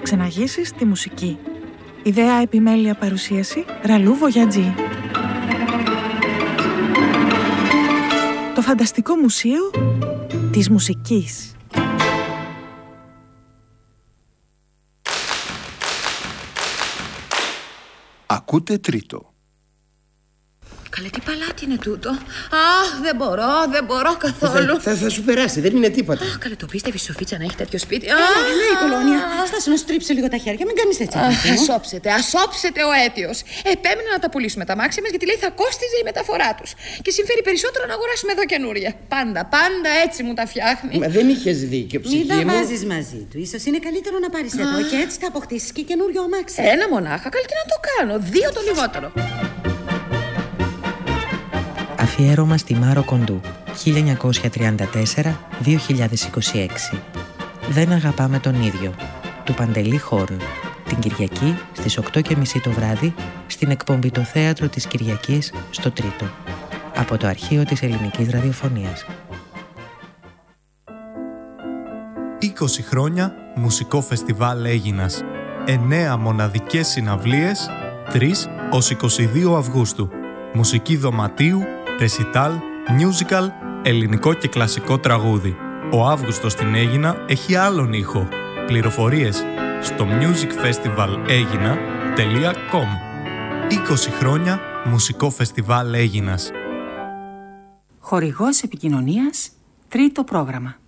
ξεναγήσεις τη μουσική. Ιδέα επιμέλεια παρουσίαση Ραλού Βογιατζή. Το φανταστικό μουσείο της μουσικής. Ακούτε τρίτο. Καλέ, τι παλάτι είναι τούτο. Αχ, δεν μπορώ καθόλου. Θα σου περάσει, δεν είναι τίποτα. Αχ, καλέ, το πίστευε η Σοφίτσα να έχει τέτοιο σπίτι. Ναι, η Κολόνια. Στάσου να σου τρίψω λίγο τα χέρια, μην κάνεις έτσι. Ασόψετε ο αίτιος. Επέμεινε να τα πουλήσουμε τα μάξι μας γιατί λέει θα κόστιζε η μεταφορά τους. Και συμφέρει περισσότερο να αγοράσουμε εδώ καινούρια. Πάντα έτσι μου τα φτιάχνει. Μα δεν είχες δίκιο, ψυχή μου. Μην τα βάζεις μαζί του. Ίσως είναι καλύτερο να πάρεις εδώ και έτσι θα αποκτήσεις και καινούριο αμάξι. Ένα μονάχα, καλή, τι να το κάνω. 2 το λιγότερο. Αφιέρωμα στη Μάρο Κοντού, 1934-2026. Δεν αγαπάμε τον ίδιο, του Παντελή Χόρν, την Κυριακή στις 8:30 το βράδυ, στην εκπομπή «Το Θέατρο της Κυριακής» στο Τρίτο, από το αρχείο της Ελληνικής Ραδιοφωνίας. 20 χρόνια Μουσικό Φεστιβάλ Αίγινας. 9 μοναδικές συναυλίες, 3 ως 22 Αυγούστου. Μουσική δωματίου, ρεσιτάλ, musical, ελληνικό και κλασικό τραγούδι. Ο Αύγουστος στην Αίγινα έχει άλλον ήχο. Πληροφορίες στο musicfestivalegina.com. 20 χρόνια Μουσικό Φεστιβάλ Αίγινας. Χορηγός επικοινωνίας, τρίτο πρόγραμμα.